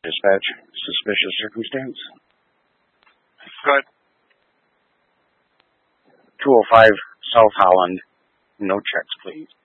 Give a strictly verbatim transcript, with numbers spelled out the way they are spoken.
Dispatch, suspicious circumstance. Good. two oh five South Holland, no checks, please.